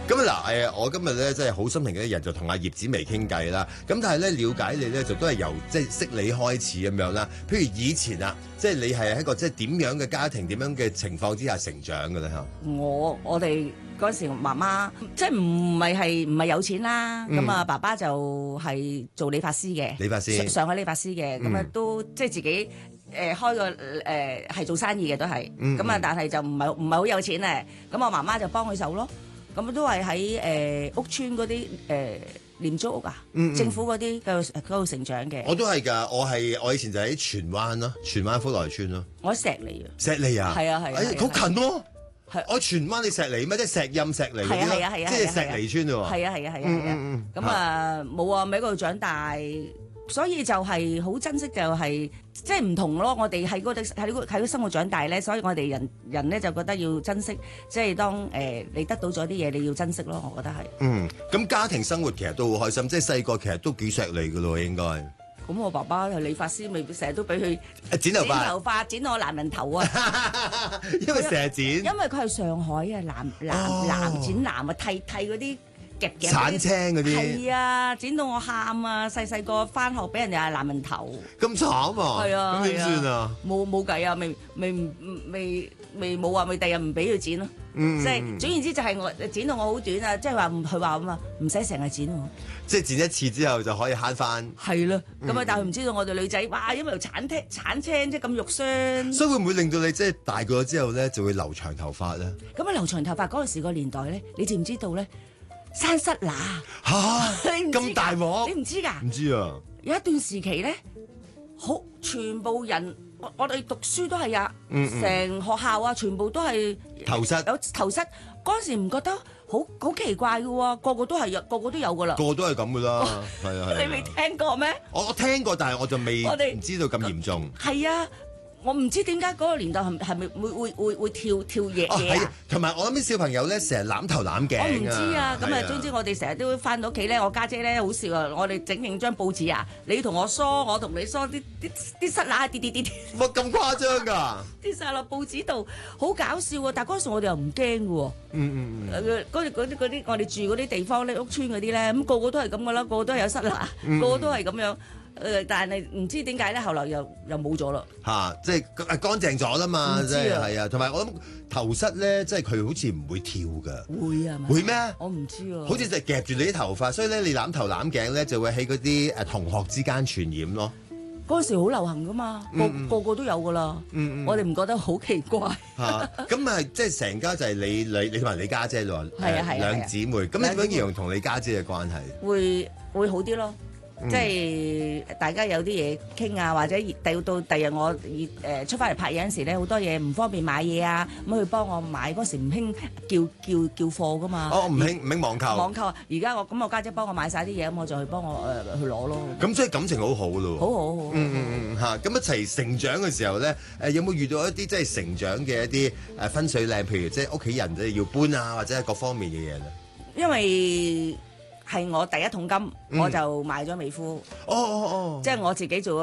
咁我今日咧真係好心情嘅一日，就同阿葉子薇傾偈啦。咁但係咧了解你咧，就都係由即係識你開始咁樣啦。譬如以前啊，即係你係一個即係點樣嘅家庭、點樣嘅情況之下成長嘅咧嚇？ 我哋嗰時媽媽即係唔係有錢啦，咁啊爸爸就係做理髮師嘅， 理髮師上海理髮師嘅，咁啊都即係自己開個係做生意嘅都係，咁啊但係就唔係好有錢咧，咁我媽媽就幫佢手咯。咁都係喺屋村嗰啲廉租屋啊，政府嗰啲嗰度成長嘅。 我都係㗎，我以前就喺荃灣咯，荃灣福來村咯。 我喺石梨啊。石梨啊？ 係啊， 好近喎。係我荃灣你石梨咩？即係石蔭石梨嗰啲咯，即係石梨村喎。 係啊。咁啊冇啊，咪喺嗰度長大。所以就係好珍惜，就係即係唔同咯。我哋喺嗰生活長大咧，所以我哋人咧就覺得要珍惜，即係當你得到咗啲嘢，你要珍惜咯。我覺得係。 咁家庭生活其實都好開心，即係細個其實都幾錫你噶咯，應該。 咁我爸爸係理髮師，咪成日都俾佢剪頭髮， 剪我男人頭啊！ 因為成日剪。 因為佢係上海啊，男剪男啊，剃嗰啲。 鏟青嗰啲係啊，剪到我喊啊！細個翻學俾人哋係男人頭， 咁慘啊！ 係啊， 咁點算啊？ 冇計啊！未冇話，咪第日唔俾佢剪咯。即係總言之，就係我剪到我好短啊！即係話佢話咁啊，唔使成日剪喎。 即係剪一次之後就可以慳翻。 係咯，咁啊，但係佢唔知道我哋女仔，哇！因為鏟青即係咁肉酸。 所以會唔會令到你即係大個咗之後咧，就會留長頭髮咧？ 咁啊，留長頭髮嗰陣時個年代咧，你知唔知道咧？生虱乸嚇，咁大鑊？ 你唔知㗎？ 唔知啊！ 有一段時期咧，全部人我哋讀書都係啊，成學校啊，全部都係頭虱。 有頭虱嗰陣時唔覺得好奇怪嘅喎，個個都係個個都有㗎啦。 個個都係咁㗎啦，係啊。 你未聽過咩？ 我聽過，但係我就唔知道咁嚴重。 係啊。我唔知點解嗰個年代係咪會跳嘢啊？ 同埋我諗啲小朋友咧成日攬頭攬頸。 我唔知啊，咁啊總之我哋成日都翻到屋企咧，我家姐咧好笑啊！我哋整定張報紙啊，你同我梳，我同你梳，啲虱乸跌。 乜咁誇張㗎？ 跌晒落報紙度，好搞笑啊！但係嗰時我哋又唔驚嘅喎。嗰啲我哋住嗰啲地方咧，屋村嗰啲咧，咁個個都係咁噶啦，個個都係有虱乸，個個都係咁樣。但係唔知點解咧，後來又冇咗啦。 即係乾淨咗啦嘛，即係係啊。同埋我諗頭虱咧，即係佢好似唔會跳㗎。會啊？會咩？ 我唔知啊。 好似就夾住你啲頭髮，所以咧你攬頭攬頸咧就會喺嗰啲同學之間傳染咯。 嗰陣時好流行㗎嘛，個個都有㗎啦。我哋唔覺得好奇怪。 咁啊，即係成家就係你同埋你家姐咯。 係啊， 兩姊妹。咁你點樣形容同你家姐嘅關係？ 會好啲咯。即係大家有啲嘢傾啊，或者到第日我出翻嚟拍嘢嗰時咧，好多嘢唔方便買嘢啊，咁佢幫我買。嗰時唔興叫貨噶嘛。 唔興網購。網購啊！而家我家姐幫我買晒啲嘢，咁我就去幫我去攞咯。 咁即係感情好好咯。 好。 咁一齊成長嘅時候咧，有冇遇到一啲即係成長嘅一啲分水嶺？譬如即係屋企人要搬啊，或者係各方面嘅嘢咧？ 因為係我第一桶金，我就買咗美孚。 即係我自己做。